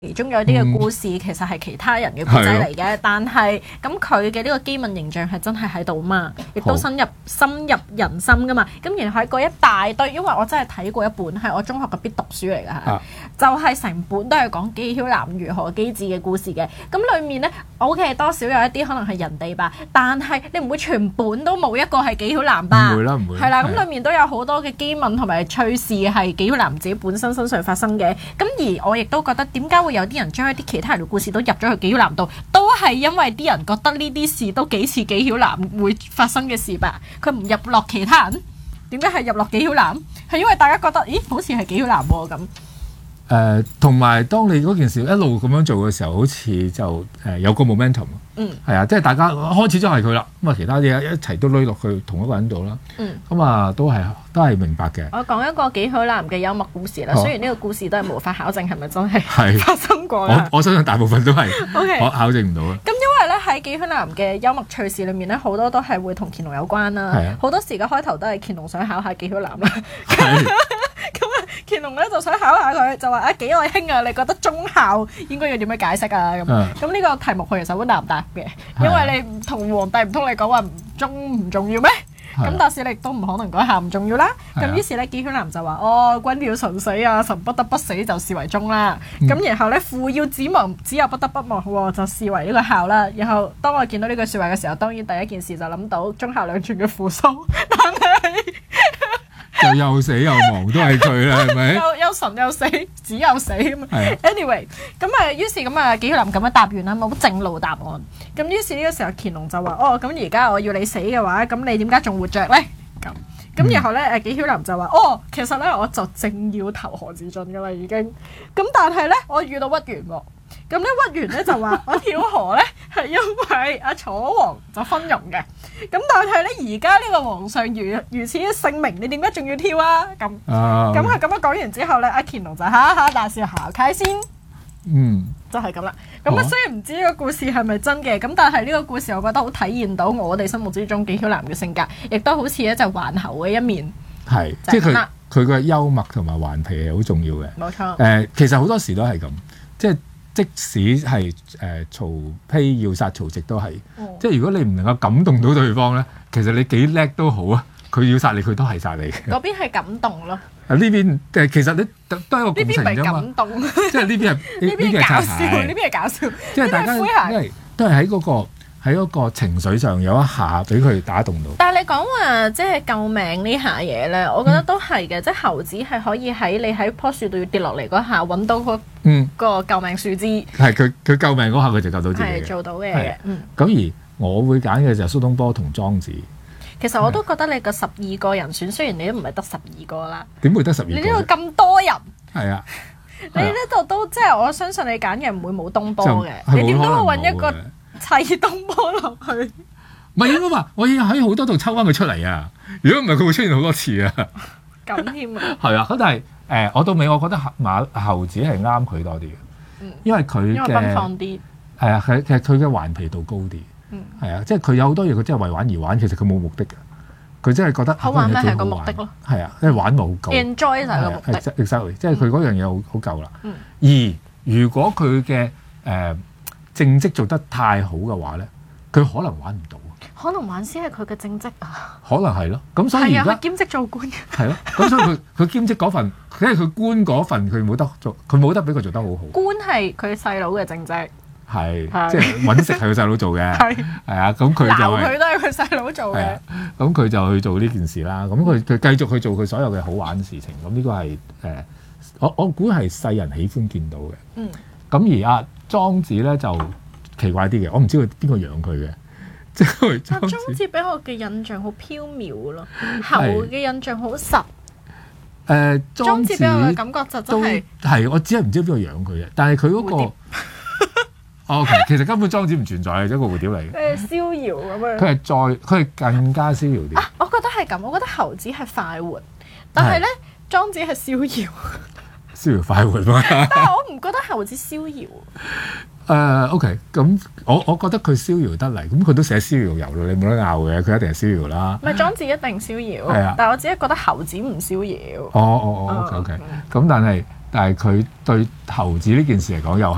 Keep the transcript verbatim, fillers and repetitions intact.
其中有啲嘅故事其實係其他人嘅故仔嚟嘅，但係咁佢嘅呢個基民形象係真係喺度嘛，亦都深入深入人心噶嘛。咁然後喺嗰一大堆，因為我真係睇過一本係我中學嘅必讀書嚟㗎，啊、就係成本都係講紀曉嵐如何機智嘅故事嘅。咁裡面呢 ，OK 多少有一啲可能係人哋吧，但係你唔會全本都冇一個係紀曉嵐吧？ 唔會啦，唔會。 係啦，咁裡面都有好多嘅基民同埋趣事係紀曉嵐自己本身身上發生嘅。咁而我亦都覺得點解會有啲人將一啲其他人嘅故事都入咗去紀曉嵐度，都係因為啲人覺得呢啲事都幾似紀曉嵐會發生嘅事吧？佢唔入落其他人，點解係入落紀曉嵐？係因為大家覺得，咦，好似係紀曉嵐喎咁。 誒，同埋當你嗰件事一路咁樣做嘅時候，好似就誒、呃、有個 momentum。嗯，係啊，即係大家開始咗係佢啦，咁啊其他嘢一齊都攞落去同一個人度啦。嗯，咁啊都係都係明白嘅。 我講一個紀曉嵐嘅幽默故事啦，雖然呢個故事都係無法考證係咪真係發生過啦。 我我相信大部分都係 OK 我考證唔到啦。 咁因為咧喺紀曉嵐嘅幽默趣事裏面咧，好多都係會同乾隆有關啦。係啊，好多時嘅開頭都係乾隆想考下紀曉嵐啦。係。咁啊，乾隆咧就想考下佢，就話啊紀愛卿啊，你覺得忠孝應該要點樣解釋啊？咁咁呢個題目佢其實好難答嘅，因為你同皇帝唔通你講話忠唔重要咩？咁但是你都唔可能講孝唔重要啦。咁於是咧紀曉嵐就話：哦，君要臣死啊，臣不得不死就視為忠啦。咁、嗯、然後咧父要子亡，子又不得不亡喎，就視為呢個孝啦。然後當我見到呢句説話嘅時候，當然第一件事就諗到忠孝兩全嘅父蘇，但係。 就又死又亡都係佢啦，係咪？ 又又神又死，子又死咁。Anyway， 咁啊，於是咁啊，紀曉嵐咁樣答完啦，冇正路答案。咁於是呢個時候，乾隆就話：哦，咁而家我要你死嘅話，咁你點解仲活着咧？咁咁然後咧，誒紀曉嵐就話：哦，其實咧我就正要投河自盡噶啦，已經。咁但係咧，我遇到屈原喎。咁咧屈原咧就話：我跳河咧係因為阿楚王就昏庸嘅。咁但係咧而家呢個皇上如如此嘅聖明，你點解仲要跳啊？咁咁佢咁樣講完之後咧，阿乾隆就哈哈大笑下開先。嗯，就係咁啦。咁啊雖然唔知呢個故事係咪真嘅，咁但係呢個故事我覺得好體現到我哋心目之中紀曉嵐嘅性格，亦都好似一隻頑猴嘅一面。係，即係佢佢嘅幽默同埋頑皮係好重要嘅。冇錯。誒、呃，其實好多時都係咁，即係。即使係誒、呃、曹丕要殺曹植都係，嗯、即係如果你唔能夠感動到對方咧，其實你幾叻都好啊，佢要殺你佢都係殺你嘅。嗰邊係感動咯。啊呢邊誒其實你都都係一個共情㗎嘛。呢邊唔係感動，即係呢邊係呢邊係搞笑，呢邊係搞笑，即係大家因為都係喺嗰個。喺嗰個情緒上有一下俾佢打動到。但係你講話即係救命呢下嘢咧，我覺得都係嘅，嗯、即係猴子係可以喺你喺棵樹度要跌落嚟嗰下揾到個嗯個救命樹枝。係佢佢救命嗰下佢就救到自己嘅。係做到嘅嘢。嗯。咁而我會揀嘅就係蘇東坡同莊子。其實我都覺得你個十二個人選，雖然你都唔係得十二個啦。點會得十二個？你呢度咁多人。係啊。你呢度都即係我相信你揀嘅唔會冇東坡嘅，你點都會揾一個。砌東坡落去，唔係應該話，我要喺好多度抽翻佢出嚟啊！如果唔係，佢會出現好多次啊！咁添啊！係啊，咁但係誒、呃，我到尾我覺得馬猴子係啱佢多啲嘅，嗯、因為佢嘅奔放啲，係啊，佢其實佢嘅頑皮度高啲，嗯，係啊，即係佢有好多嘢，佢真係為玩而玩，其實佢冇目的嘅，佢真係覺得好玩咩係個目的咯，係啊，因為玩冇夠 enjoy 就係個目的 ，exactly， 即係佢嗰樣嘢好好夠啦。嗯、而如果佢嘅誒，呃政績做得太好嘅話咧，佢可能玩唔到。可能玩先係佢嘅政績啊。可能係咯，咁所以而家兼職做官。係咯，咁所以佢佢兼職嗰份，因為佢官嗰份佢冇得做，佢冇得俾佢做得好好。官係佢細佬嘅政績。係，即係揾食係佢細佬做嘅。係。係啊，咁佢就係。佢都係佢細佬做嘅。咁佢就去做呢件事啦。咁佢佢繼續去做佢所有嘅好玩嘅事情。咁呢個係誒、呃，我我估係世人喜歡見到嘅。嗯。咁而阿莊子咧就奇怪啲嘅，我唔知佢邊個養佢嘅，即係莊子。莊子俾我嘅印象好飄渺咯，猴嘅印象好實。誒、呃，莊子俾我嘅感覺就真係係，我只係唔知邊個養佢嘅，但係佢嗰個哦，okay, 其實根本莊子唔存在嘅，一個蝴蝶嚟嘅。誒，逍遙咁樣。佢係再，佢係更加逍遙啲。啊，我覺得係咁，我覺得猴子係快活，但係咧莊子係逍遙。逍遙快活嘛？但係我唔覺得猴子逍遙。誒、uh, OK，咁我我覺得佢逍遙得嚟，咁佢都寫逍遙遊咯，你冇得拗嘅，佢一定係逍遙啦。唔係莊子一定逍遙，係啊，但係我只係覺得猴子唔逍遙。哦哦哦，OK OK，咁但係但係佢對猴子呢件事嚟講又係。